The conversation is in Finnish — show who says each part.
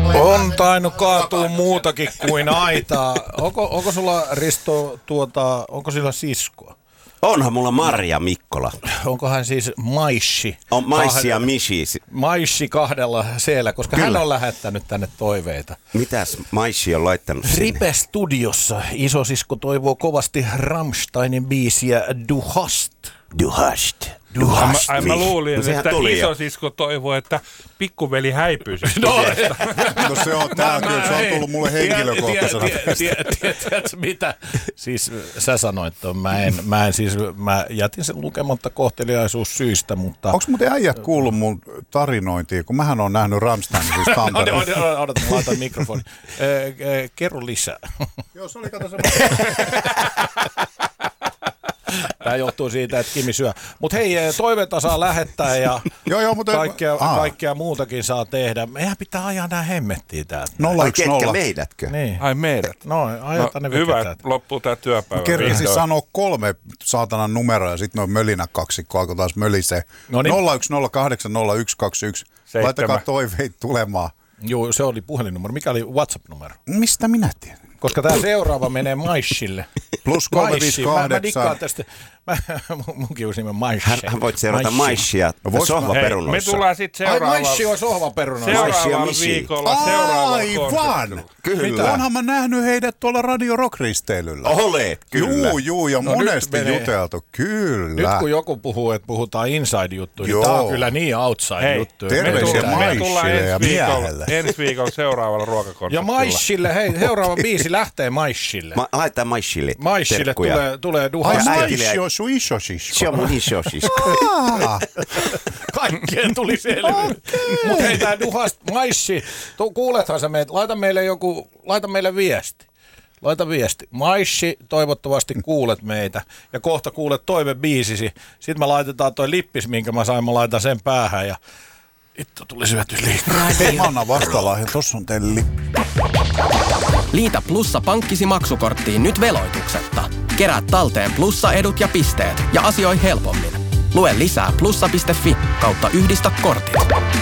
Speaker 1: On tainnut kaatua muutakin kuin aitaa. Onko sulla, Risto, onko sillä siskoa?
Speaker 2: Onhan mulla Marja Mikkola.
Speaker 1: Onko hän siis Maissi?
Speaker 2: On Maissi ja Mishi.
Speaker 1: Maissi kahdella C-llä, koska
Speaker 2: Kyllä.
Speaker 1: hän on lähettänyt tänne toiveita.
Speaker 2: Mitäs Maissi on laittanut sinne?
Speaker 1: Ripe-studiossa isosisko toivoo kovasti Rammsteinin biisiä Du hast.
Speaker 2: Du hast.
Speaker 3: Mä luulin,
Speaker 2: No sehän
Speaker 3: että
Speaker 2: tuli jo.
Speaker 3: isosisko toivoo, että pikkuveli häipyisi.
Speaker 1: No
Speaker 4: se on tää kyllä, se on tullut mulle henkilökohtaisena.
Speaker 1: Tiedätkö mitä? Siis sä sanoit, että mä jätin sen lukematta kohteliaisuussyistä, mutta...
Speaker 4: Onko muuten äijät kuullut mun tarinointia, kun mähän on nähnyt Rammsteinin siis Tampereella.
Speaker 1: Odota, mä laitan mikrofoni. Kerro lisää.
Speaker 4: Joo, se oli kato se.
Speaker 1: Tämä johtuu siitä, että Kimi syö. Mutta hei, toiveita saa lähettää ja
Speaker 4: mutta
Speaker 1: kaikkea muutakin saa tehdä. Meidän pitää ajaa nämä hemmettiin täältä.
Speaker 4: 010.
Speaker 2: Meidätkö?
Speaker 1: Niin.
Speaker 3: Ai meidät.
Speaker 1: No, ajetaan ne
Speaker 3: hyvä,
Speaker 1: veketään.
Speaker 3: että loppuu tää työpäivä.
Speaker 4: Kerran siis
Speaker 3: vihdoin.
Speaker 4: sanoo 3 saatanan numeroa ja sitten noin mölinäkaksikko alkoi taas mölisee.
Speaker 1: Noniin.
Speaker 4: 01080121. Laittakaa toiveita tulemaan.
Speaker 1: Joo, se oli puhelinnumero. Mikä oli WhatsApp-numero?
Speaker 4: Mistä minä tiedän?
Speaker 1: Koska tämä seuraava menee Maissille.
Speaker 4: Plus
Speaker 1: Maissi. Mä
Speaker 4: 358.
Speaker 1: dikkaan tästä. Munkin uusi nimen Maissi.
Speaker 2: Hän voit seurata Maissia
Speaker 3: Hei,
Speaker 2: sohvaperunoissa.
Speaker 3: me tullaan sitten
Speaker 1: Ai
Speaker 3: seuraavalla
Speaker 1: Maissi on sohvaperuna.
Speaker 2: Maissi ja
Speaker 3: seuraavalla
Speaker 2: Mishi.
Speaker 3: viikolla. Seuraavalla
Speaker 4: Aivan!
Speaker 2: Kyllä.
Speaker 4: Onhan mä nähnyt heidät tuolla Radio Rock-risteilyllä.
Speaker 2: Olet, kyllä.
Speaker 4: Juu, ja
Speaker 1: No
Speaker 4: monesti
Speaker 1: nyt menee.
Speaker 4: juteltu. Kyllä.
Speaker 1: Nyt kun joku puhuu, että puhutaan inside-juttuja, niin
Speaker 4: Joo.
Speaker 1: tää on kyllä niin outside-juttuja.
Speaker 4: terveisiä
Speaker 3: me tullaan
Speaker 4: Maissille ja miehelle.
Speaker 3: ensi viikolla seuraavalla ruokakonsertilla.
Speaker 1: Ja Maissille, hei, seuraava biisi lähtee Maissille.
Speaker 2: Laitetaan Maissille
Speaker 1: Maissille
Speaker 2: terkkuja.
Speaker 1: tulee Du
Speaker 4: Ai
Speaker 1: hast.
Speaker 4: Maissi on sun isosisko.
Speaker 2: Se on mun isosisko.
Speaker 1: Kaikkeen tuli selville. Mutta hei, tää Du hast, Maissi, kuulethan sä meitä, laita meille viesti. Laita viesti. Maissi, toivottavasti kuulet meitä. Ja kohta kuulet toivebiisisi. Sitten me laitetaan toi lippis, minkä mä sain, mä laitan sen päähän ja vittu tuli syöty liikaa.
Speaker 4: Hei, mä annan vastalahja. Tossa on teille lippi.
Speaker 5: Liitä Plussa pankkisi maksukorttiin nyt veloituksetta. Kerää talteen Plussa-edut ja pisteet ja asioi helpommin. Lue lisää plussa.fi/yhdistä kortit.